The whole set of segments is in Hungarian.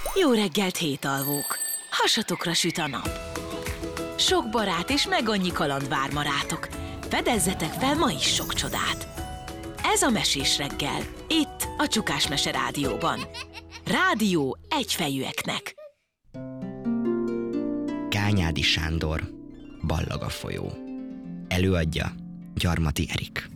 Jó reggelt, hétalvók! Hasatokra süt a nap. Sok barát és meg annyi kaland vár ma rátok. Fedezzetek fel ma is sok csodát. Ez a Mesés reggel, itt a Csukás Mese Rádióban. Rádió egyfejűeknek. Kányádi Sándor, Ballag a folyó. Előadja Gyarmati Erik.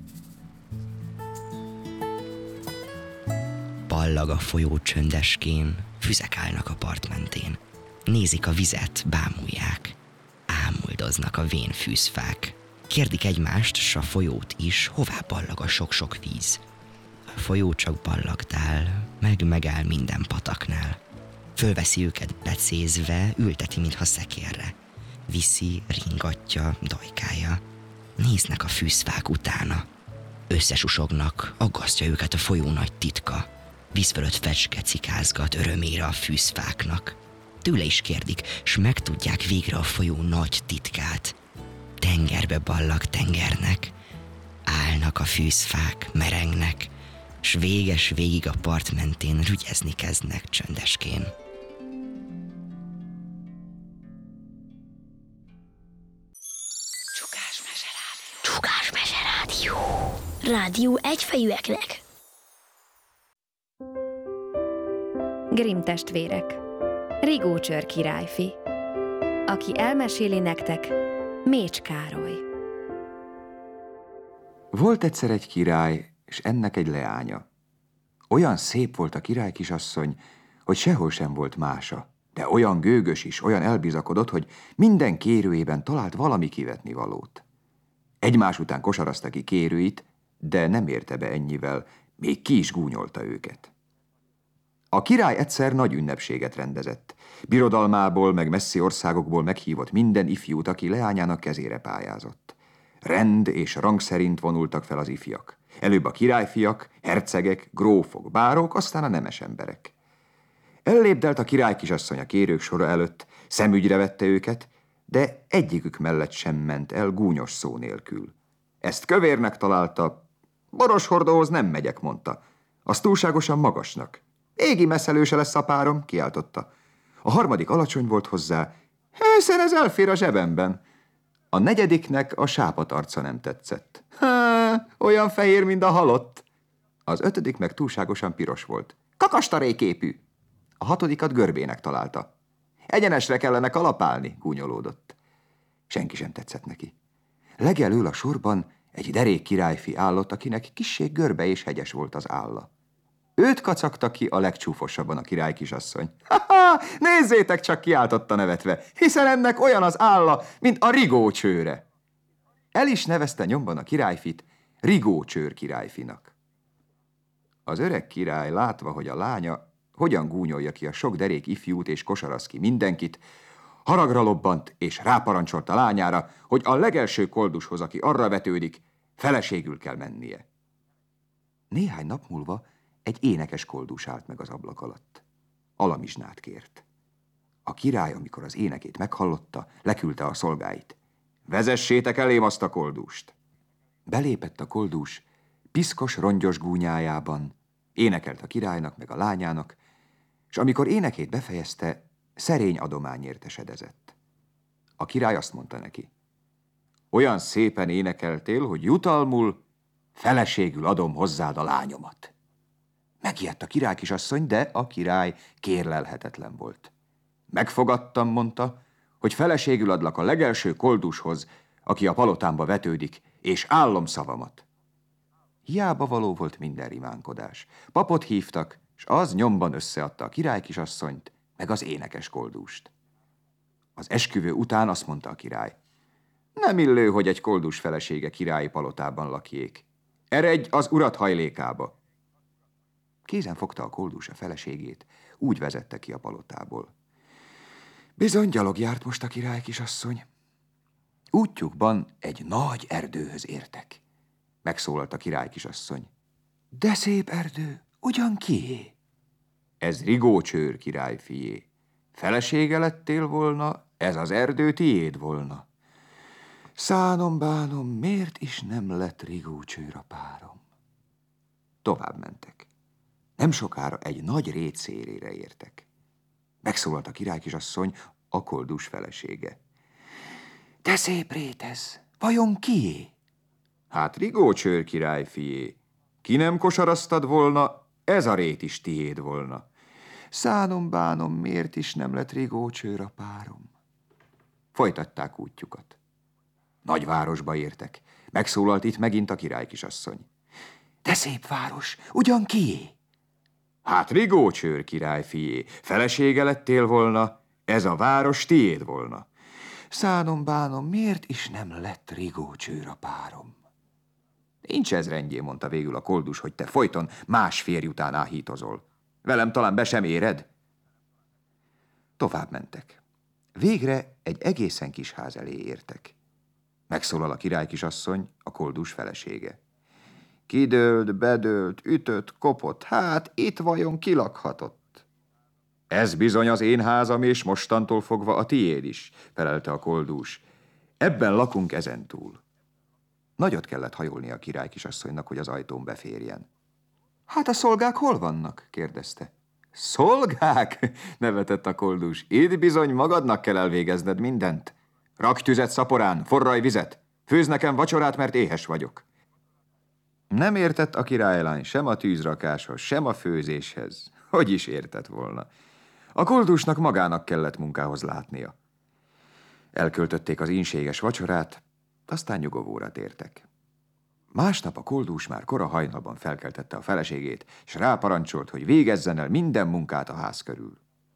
Ballag a folyó csöndeskén, füzek állnak a part mentén. Nézik a vizet, bámulják. Ámuldoznak a vén fűzfák. Kérdik egymást, s a folyót is, hová ballag a sok-sok víz. A folyó csak ballagdál, meg megáll minden pataknál. Fölveszi őket becézve, ülteti, mintha szekérre. Viszi, ringatja, dajkálja. Néznek a fűzfák utána. Összesusognak, aggasztja őket a folyó nagy titka. Víz fölött fecske cikázgat örömére a fűzfáknak. Tőle is kérdik, s megtudják végre a folyó nagy titkát. Tengerbe ballag tengernek, állnak a fűzfák, merengnek, s véges végig a part mentén rügyezni kezdnek csöndeskén. Csukás Mese Rádió. Csukás Mese Rádió. Rádió egyfejűeknek. Grimm testvérek. Rigó Csör királyfi. Aki elmeséli nektek, Mécs Károly. Volt egyszer egy király, és ennek egy leánya. Olyan szép volt a királykisasszony, hogy sehol sem volt mása, de olyan gőgös is, olyan elbizakodott, hogy minden kérőjében talált valami kivetnivalót. Egymás után kosarazta ki kérőit, de nem érte be ennyivel, még ki is gúnyolta őket. A király egyszer nagy ünnepséget rendezett. Birodalmából, meg messzi országokból meghívott minden ifjút, aki leányának kezére pályázott. Rend és rang szerint vonultak fel az ifjak. Előbb a királyfiak, hercegek, grófok, bárók, aztán a nemes emberek. Ellépdelt a királykisasszony a kérők sora előtt, szemügyre vette őket, de egyikük mellett sem ment el gúnyos szó nélkül. Ezt kövérnek találta, boroshordóhoz nem megyek, mondta. Az túlságosan magasnak. Égi messzelőse lesz a párom, kiáltotta. A harmadik alacsony volt hozzá, hiszen ez elfér a zsebemben. A negyediknek a sápat arca nem tetszett. Olyan fehér, mint a halott. Az ötödik meg túlságosan piros volt. Kakastaréképű. A hatodikat görbének találta. Egyenesre kellene kalapálni, gúnyolódott. Senki sem tetszett neki. Legelől a sorban egy derék királyfi állott, akinek kissé görbe és hegyes volt az álla. Őt kacagta ki a legcsúfosabban a királykisasszony. Ha-ha, nézzétek csak, kiáltotta nevetve, hiszen ennek olyan az álla, mint a rigócsőre. El is nevezte nyomban a királyfit Rigócsőr királyfinak. Az öreg király látva, hogy a lánya hogyan gúnyolja ki a sok derék ifjút és kosaraz ki mindenkit, haragra lobbant és ráparancsolt a lányára, hogy a legelső koldushoz, aki arra vetődik, feleségül kell mennie. Néhány nap múlva egy énekes koldus állt meg az ablak alatt. Alamizsnát kért. A király, amikor az énekét meghallotta, leküldte a szolgáit. Vezessétek elém azt a koldust. Belépett a koldus, piszkos, rongyos gúnyájában, énekelt a királynak meg a lányának, és amikor énekét befejezte, szerény adományért esedezett. A király azt mondta neki, olyan szépen énekeltél, hogy jutalmul feleségül adom hozzád a lányomat. Megijedt a királykisasszony, de a király kérlelhetetlen volt. Megfogadtam, mondta, hogy feleségül adlak a legelső koldushoz, aki a palotámba vetődik, és állom szavamat. Hiába való volt minden rimánkodás. Papot hívtak, és az nyomban összeadta a királykisasszonyt, meg az énekes koldust. Az esküvő után azt mondta a király, nem illő, hogy egy koldus felesége királyi palotában lakjék. Eredj az urat hajlékába. Kézen fogta a koldus a feleségét, úgy vezette ki a palotából. Bizony gyalog járt most a királykisasszony. Útjukban egy nagy erdőhöz értek. Megszólalt a királykisasszony. De szép erdő, ugyan kié? Ez Rigócsőr királyfié. Felesége lettél volna, ez az erdő tiéd volna. Szánom, bánom, miért is nem lett Rigócsőr a párom? Tovább mentek. Nem sokára egy nagy rét szélére értek. Megszólalt a királykisasszony, a koldus felesége. Te szép rétez, vajon kié? Hát Rigócsőr király fié. Ki nem kosaraztad volna, ez a rét is tiéd volna. Szánom bánom, miért is nem lett Rigócsőr a párom? Folytatták útjukat. Nagyvárosba értek. Megszólalt itt megint a királykisasszony. De szép város, ugyan kié? Hát Rigócsőr király fié, felesége lettél volna, ez a város tiéd volna. Szánom bánom, miért is nem lett Rigócsőr a párom? Nincs ez rendjén, mondta végül a koldus, hogy te folyton más férj után áhítozol. Velem talán be sem éred? Tovább mentek. Végre egy egészen kis ház elé értek. Megszólal a királykisasszony, a koldus felesége. Kidőlt, bedőlt, ütött, kopott, hát itt vajon kilakhatott? Ez bizony az én házam, és mostantól fogva a tiéd is, felelte a koldus. Ebben lakunk ezentúl. Nagyot kellett hajolni a királykisasszonynak, hogy az ajtón beférjen. Hát a szolgák hol vannak? kérdezte. Szolgák? nevetett a koldus. Itt bizony magadnak kell elvégezned mindent. Rakj tüzet szaporán, forraj vizet, főzz nekem vacsorát, mert éhes vagyok. Nem értett a királylány sem a tűzrakáshoz, sem a főzéshez. Hogy is értett volna? A koldusnak magának kellett munkához látnia. Elköltötték az ínséges vacsorát, aztán nyugovóra tértek. Másnap a koldus már kora hajnalban felkeltette a feleségét, s ráparancsolt, hogy végezzen el minden munkát a ház körül.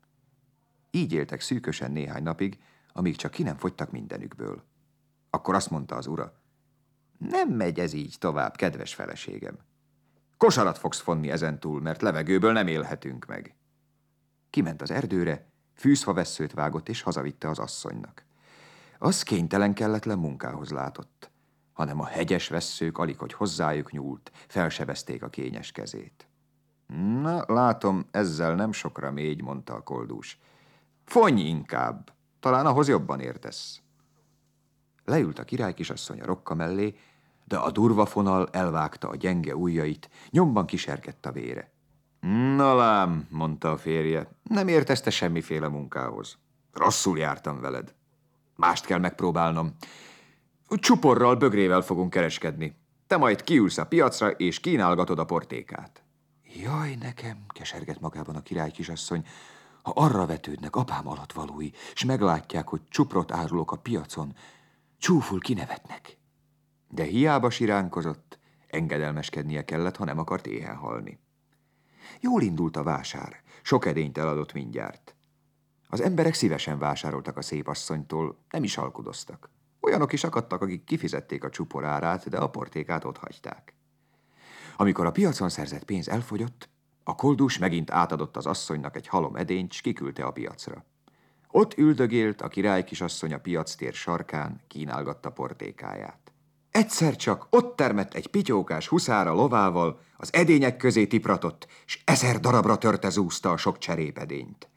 Így éltek szűkösen néhány napig, amíg csak ki nem fogytak mindenükből. Akkor azt mondta az ura, nem megy ez így tovább, kedves feleségem. Kosarat fogsz fonni ezentúl, mert levegőből nem élhetünk meg. Kiment az erdőre, fűzfavesszőt vágott és hazavitte az asszonynak. Az kénytelen kelletlen munkához látott, hanem a hegyes vesszők alighogy hozzájuk nyúlt, felsebezték a kényes kezét. Na, látom, ezzel nem sokra mégy, mondta a koldus. Fonj inkább, talán ahhoz jobban értesz. Leült a királykisasszony a rokka mellé, de a durva fonal elvágta a gyenge ujjait, nyomban kiserkedt a vére. Na lám, mondta a férje, nem értesz te semmiféle munkához. Rosszul jártam veled. Mást kell megpróbálnom. Csuporral, bögrével fogunk kereskedni. Te majd kiülsz a piacra, és kínálgatod a portékát. Jaj, nekem, kesergett magában a királykisasszony, ha arra vetődnek apám alattvalói, s meglátják, hogy csuprot árulok a piacon, csúful kinevetnek. De hiába siránkozott, engedelmeskednie kellett, ha nem akart éhen halni. Jól indult a vásár, sok edényt eladott mindjárt. Az emberek szívesen vásároltak a szép asszonytól, nem is alkudoztak. Olyanok is akadtak, akik kifizették a csupor árát, de a portékát otthagyták. Amikor a piacon szerzett pénz elfogyott, a koldus megint átadott az asszonynak egy halom edényt, s kiküldte a piacra. Ott üldögélt a királykisasszony a piactér sarkán, kínálgatta portékáját. Egyszer csak ott termett egy pityókás huszára lovával, az edények közé tipratott, s 1000 darabra törte zúzta a sok cserépedényt.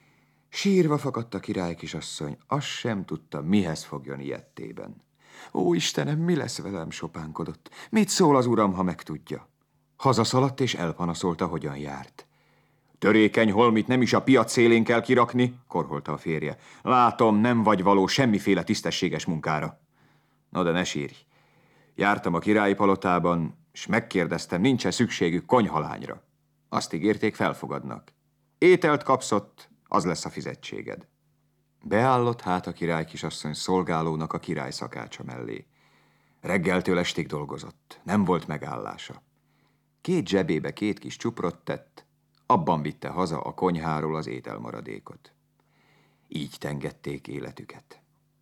Sírva fakadt a királykisasszony, azt sem tudta, mihez fogjon ilyettében. Ó, Istenem, mi lesz velem, sopánkodott. Mit szól az uram, ha megtudja? Hazaszaladt és elpanaszolta, hogyan járt. Törékeny holmit nem is a piac szélén kell kirakni, korholta a férje. Látom, nem vagy való semmiféle tisztességes munkára. Na de ne sírj. Jártam a királyi palotában, s megkérdeztem, nincs-e szükségük konyhalányra. Azt ígérték, felfogadnak. Ételt kapszott, az lesz a fizetséged. Beállott hát a királykisasszony szolgálónak a király szakácsa mellé. Reggeltől estig dolgozott, nem volt megállása. 2 zsebébe 2 kis csuprot tett, abban vitte haza a konyháról az ételmaradékot. Így tengették életüket.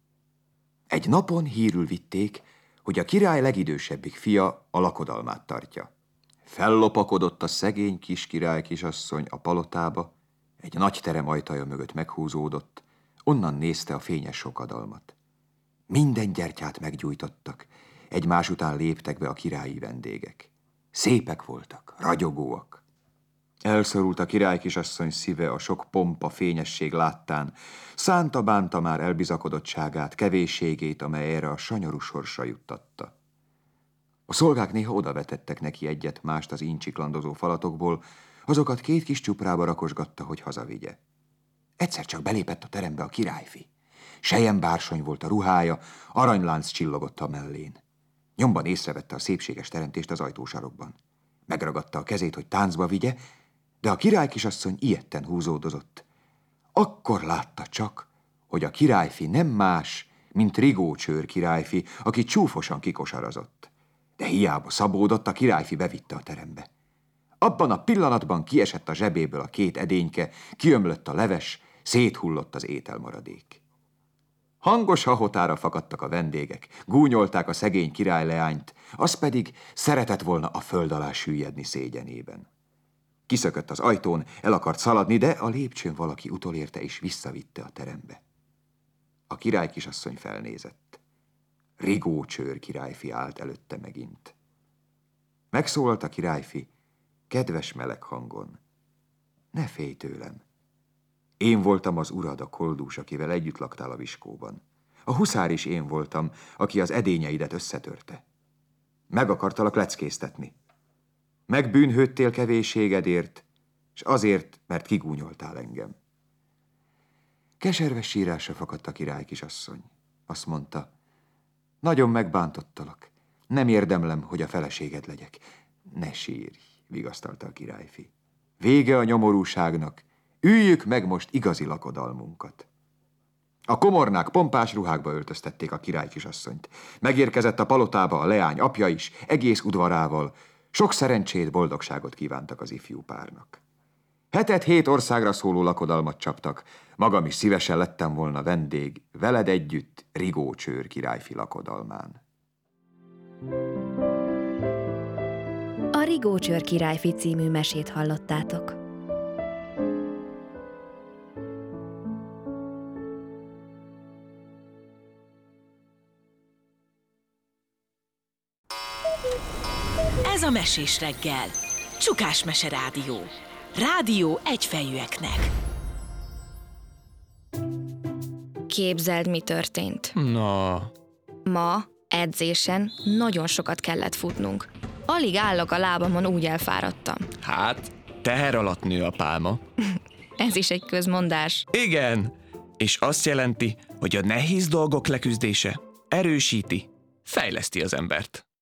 Egy napon hírül vitték, hogy a király legidősebbik fia a lakodalmát tartja. Fellopakodott a szegény kis királykisasszony a palotába, egy nagy terem ajtaja mögött meghúzódott, onnan nézte a fényes sokadalmat. Minden gyertyát meggyújtottak, egymás után léptek be a királyi vendégek. Szépek voltak, ragyogóak. Elszorult a királykisasszony szíve a sok pompa, fényesség láttán, szánta-bánta már elbizakodottságát, kevésségét, amely erre a sanyarú sorsra juttatta. A szolgák néha odavetettek neki egyet-mást az incsiklandozó falatokból, azokat 2 kis csuprába rakosgatta, hogy hazavigye. Egyszer csak belépett a terembe a királyfi. Selyembársony volt a ruhája, aranylánc csillogott a mellén. Nyomban észrevette a szépséges teremtést az ajtósarokban. Megragadta a kezét, hogy táncba vigye, de a királykisasszony ijedten húzódozott. Akkor látta csak, hogy a királyfi nem más, mint Rigócsőr királyfi, aki csúfosan kikosarazott. De hiába szabódott, a királyfi bevitte a terembe. Abban a pillanatban kiesett a zsebéből a 2 edényke, kiömlött a leves, széthullott az ételmaradék. Hangos hahotára fakadtak a vendégek, gúnyolták a szegény királyleányt, az pedig szeretett volna a föld alá süllyedni szégyenében. Kiszökött az ajtón, el akart szaladni, de a lépcsőn valaki utolérte és visszavitte a terembe. A királykisasszony felnézett. Rigócsőr királyfi állt előtte megint. Megszólalt a királyfi, kedves meleg hangon. Ne félj tőlem. Én voltam az urad, a koldús, akivel együtt laktál a viskóban. A huszár is én voltam, aki az edényeidet összetörte. Meg akartalak leckéztetni. Megbűnhődtél kevésségedért, és azért, mert kigúnyoltál engem. Keserves sírásra fakadt a királykisasszony. Azt mondta, nagyon megbántottalak. Nem érdemlem, hogy a feleséged legyek. Ne sírj, vigasztalta a királyfi. Vége a nyomorúságnak, üljük meg most igazi lakodalmunkat. A komornák pompás ruhákba öltöztették a királykisasszonyt. Megérkezett a palotába a leány apja is, egész udvarával. Sok szerencsét, boldogságot kívántak az ifjú párnak. 7 országra szóló lakodalmat csaptak, magam is szívesen lettem volna vendég, veled együtt Rigócsőr királyfi lakodalmán. A Rigócsőr királyfi című mesét hallottátok. Ez a Mesés reggel. Csukás Mese Rádió. Rádió egyfejűeknek. Képzeld, mi történt. Na, Ma edzésen nagyon sokat kellett futnunk. Alig állok a lábamon, úgy elfáradtam. hát, teher alatt nő a pálma. Ez is egy közmondás. Igen, és azt jelenti, hogy a nehéz dolgok leküzdése erősíti, fejleszti az embert.